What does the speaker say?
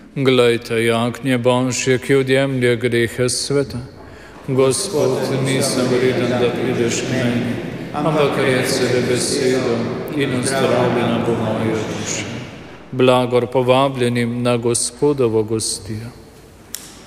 Glejte, jagnje Božje, ki odjemlje grehe sveta. Gospod, nisem vreden, da prideš k meni, ampak reci le besedo in ozdravljena bo moja duša. Blagor povabljenim na Gospodovo gostijo.